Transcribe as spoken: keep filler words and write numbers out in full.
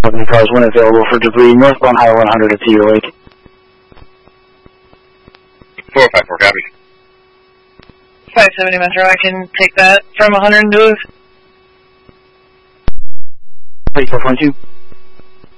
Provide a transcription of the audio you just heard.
seventy cars, when available for debris, northbound Highway one hundred at Cedar Lake. four five four, copy. five seventy Metro, I can take that from one hundred and Duluth. thirty-four point two.